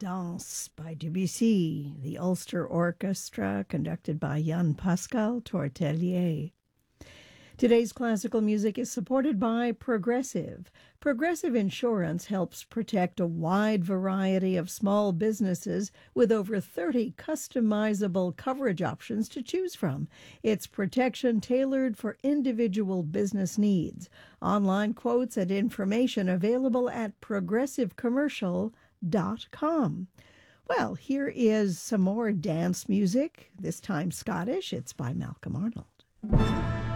Danse by Debussy, the Ulster Orchestra, conducted by Jan-Pascal Tortelier. Today's classical music is supported by Progressive. Progressive Insurance helps protect a wide variety of small businesses with over 30 customizable coverage options to choose from. It's protection tailored for individual business needs. Online quotes and information available at progressivecommercial.com. Well, here is some more dance music, this time Scottish. It's by Malcolm Arnold.